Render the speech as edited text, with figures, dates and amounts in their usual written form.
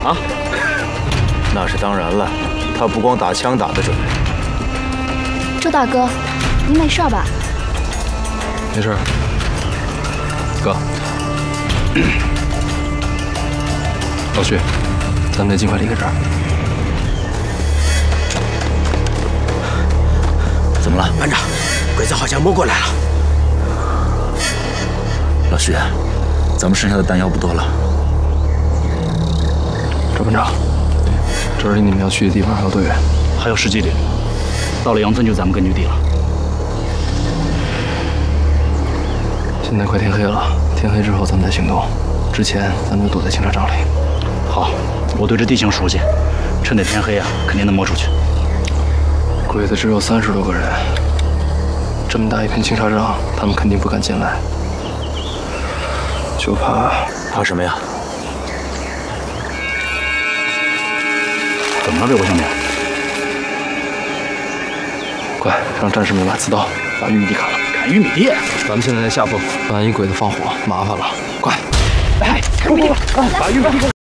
啊？ 那是当然了，他不光打枪打得准。 周大哥，您没事吧？ 没事。哥，老徐，咱们得尽快离开这儿。 怎么了， 班长？鬼子好像摸过来了。 老徐，咱们剩下的弹药不多了。 赵班长，这儿离你们要去的地方还有多远？ 还有10几里，到了杨村就咱们根据地了。 现在快天黑了，天黑之后咱们再行动。之前咱们就躲在清查帐里。 好，我对这地形熟悉，趁着天黑啊，肯定能摸出去。 鬼子只有30多个人，这么大一片清查帐，他们肯定不敢进来，就怕什么呀？ 怎么了，魏国兄弟？ 快让战士们把刺刀把玉米地砍了。 砍玉米地？ 咱们现在在下风，万一鬼子放火，麻烦了。快！ 哎，砍玉米地！把玉米地！